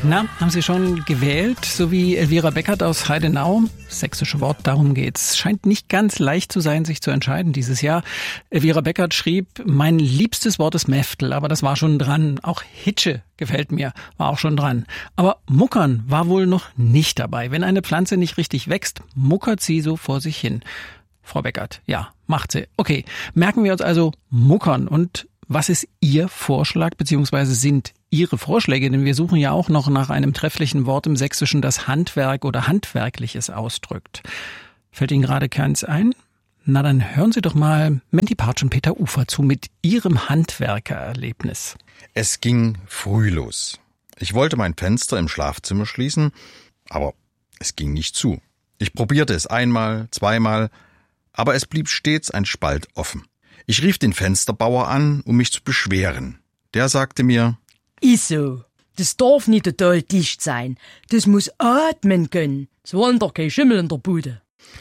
Na, haben Sie schon gewählt, so wie Elvira Beckert aus Heidenau? Sächsische Wort, darum geht's. Scheint nicht ganz leicht zu sein, sich zu entscheiden dieses Jahr. Elvira Beckert schrieb, mein liebstes Wort ist Mäftel, aber das war schon dran. Auch Hitsche gefällt mir, war auch schon dran. Aber Muckern war wohl noch nicht dabei. Wenn eine Pflanze nicht richtig wächst, muckert sie so vor sich hin. Frau Beckert, ja, macht sie. Okay, merken wir uns also Muckern. Und was ist Ihr Vorschlag, beziehungsweise sind Ihre Vorschläge? Denn wir suchen ja auch noch nach einem trefflichen Wort im Sächsischen, das Handwerk oder Handwerkliches ausdrückt. Fällt Ihnen gerade keins ein? Na, dann hören Sie doch mal Menti Partsch und Peter Ufer zu mit Ihrem Handwerkererlebnis. Es ging früh los. Ich wollte mein Fenster im Schlafzimmer schließen, aber es ging nicht zu. Ich probierte es einmal, zweimal, aber es blieb stets ein Spalt offen. Ich rief den Fensterbauer an, um mich zu beschweren. Der sagte mir: Ist so. Das darf nicht total dicht sein. Das muss atmen können. So wollen doch kein Schimmel in der Bude.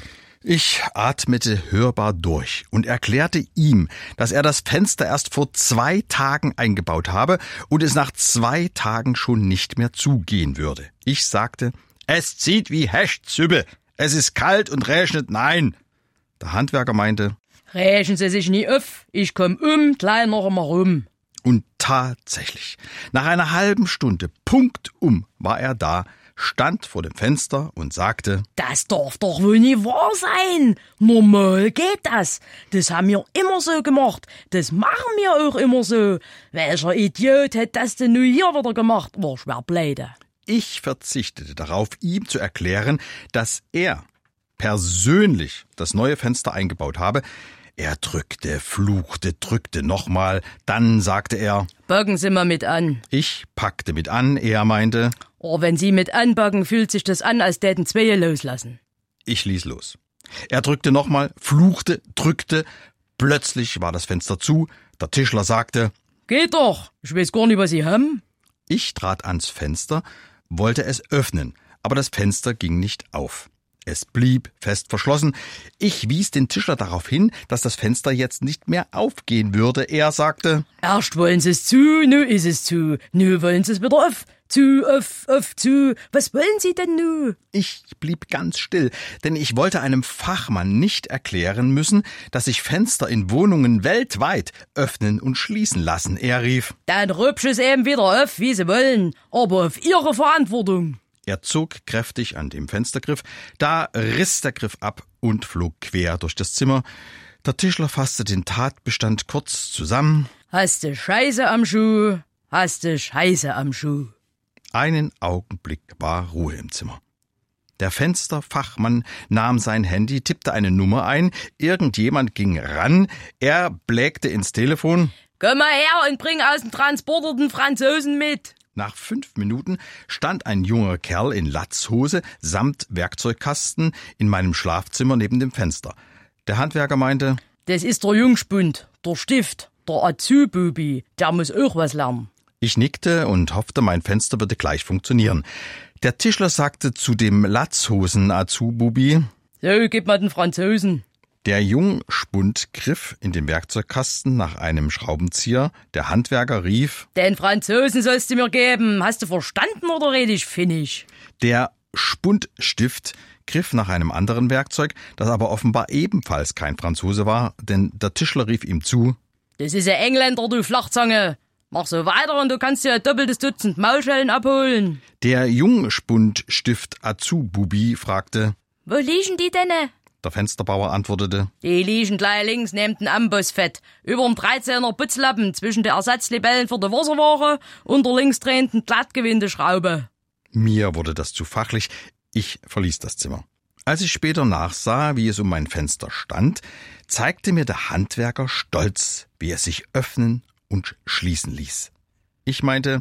Ich atmete hörbar durch und erklärte ihm, dass er das Fenster erst vor 2 Tagen eingebaut habe und es nach 2 Tagen schon nicht mehr zugehen würde. Ich sagte: Es zieht wie Hechtzüppe. Es ist kalt und regnet, nein. Der Handwerker meinte: Regen Sie sich nie auf. Ich komm gleich noch einmal rum. Und tatsächlich, nach einer halben Stunde, punktum, war er da, stand vor dem Fenster und sagte: Das darf doch wohl nie wahr sein. Normal geht das. Das haben wir immer so gemacht. Das machen wir auch immer so. Welcher Idiot hätte das denn nun hier wieder gemacht? War schwer pleite. Ich verzichtete darauf, ihm zu erklären, dass er persönlich das neue Fenster eingebaut habe. Er drückte, fluchte, drückte nochmal, dann sagte er: Packen Sie mal mit an. Ich packte mit an, er meinte: Oh, wenn Sie mit anpacken, fühlt sich das an, als täten 2 loslassen. Ich ließ los. Er drückte nochmal, fluchte, drückte, plötzlich war das Fenster zu, der Tischler sagte: Geht doch, ich weiß gar nicht, was Sie haben. Ich trat ans Fenster, wollte es öffnen, aber das Fenster ging nicht auf. Es blieb fest verschlossen. Ich wies den Tischler darauf hin, dass das Fenster jetzt nicht mehr aufgehen würde. Er sagte: Erst wollen Sie es zu, nu ist es zu. Nu wollen Sie es wieder auf. Zu, auf, zu. Was wollen Sie denn nu? Ich blieb ganz still, denn ich wollte einem Fachmann nicht erklären müssen, dass sich Fenster in Wohnungen weltweit öffnen und schließen lassen. Er rief: Dann rübsch es eben wieder auf, wie Sie wollen, aber auf Ihre Verantwortung. Er zog kräftig an dem Fenstergriff, da riss der Griff ab und flog quer durch das Zimmer. Der Tischler fasste den Tatbestand kurz zusammen. Hast du Scheiße am Schuh, hast du Scheiße am Schuh. Einen Augenblick war Ruhe im Zimmer. Der Fensterfachmann nahm sein Handy, tippte eine Nummer ein, irgendjemand ging ran, er blägte ins Telefon: Komm mal her und bring aus dem Transporter den Franzosen mit. Nach 5 Minuten stand ein junger Kerl in Latzhose samt Werkzeugkasten in meinem Schlafzimmer neben dem Fenster. Der Handwerker meinte: Das ist der Jungspund, der Stift, der Azububi, der muss auch was lernen. Ich nickte und hoffte, mein Fenster würde gleich funktionieren. Der Tischler sagte zu dem Latzhosen-Azububi: So, gib mal den Franzosen. Der Jungspund griff in den Werkzeugkasten nach einem Schraubenzieher. Der Handwerker rief: Den Franzosen sollst du mir geben. Hast du verstanden oder red ich finnisch? Der Spundstift griff nach einem anderen Werkzeug, das aber offenbar ebenfalls kein Franzose war, denn der Tischler rief ihm zu: Das ist ein Engländer, du Flachzange. Mach so weiter und du kannst dir ein doppeltes Dutzend Maulschellen abholen. Der Jungspundstift Azububi fragte: Wo liegen die denn? Der Fensterbauer antwortete: Die liegen gleich links neben dem Ambossfett. Über dem 13er Putzlappen zwischen den Ersatzlibellen für die Wasserware und der linksdrehenden Glattgewindeschraube. Mir wurde das zu fachlich. Ich verließ das Zimmer. Als ich später nachsah, wie es um mein Fenster stand, zeigte mir der Handwerker stolz, wie es sich öffnen und schließen ließ. Ich meinte: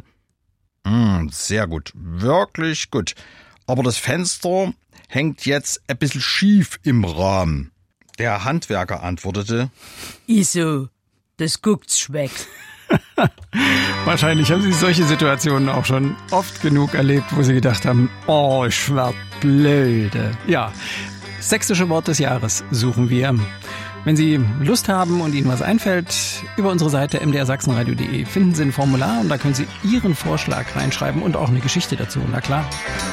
Sehr gut, wirklich gut. Aber das Fenster hängt jetzt ein bisschen schief im Rahmen. Der Handwerker antwortete: Iso, das guckt's schmeckt. Wahrscheinlich haben Sie solche Situationen auch schon oft genug erlebt, wo Sie gedacht haben: Oh, ich werd blöde. Ja, sächsische Wort des Jahres suchen wir. Wenn Sie Lust haben und Ihnen was einfällt, über unsere Seite mdrsachsenradio.de finden Sie ein Formular und da können Sie Ihren Vorschlag reinschreiben und auch eine Geschichte dazu. Na klar.